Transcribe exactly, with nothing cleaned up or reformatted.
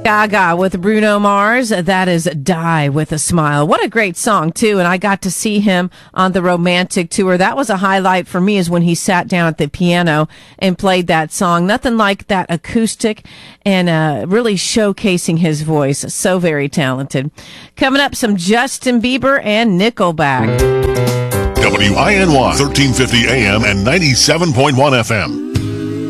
Gaga with Bruno Mars. That is Die with a Smile. What a great song, too. And I got to see him on the Romantic tour. That was a highlight for me, is when he sat down at the piano and played that song. Nothing like that acoustic and uh, really showcasing his voice. So very talented. Coming up, some Justin Bieber and Nickelback. W I N Y, thirteen fifty A M and ninety-seven point one F M.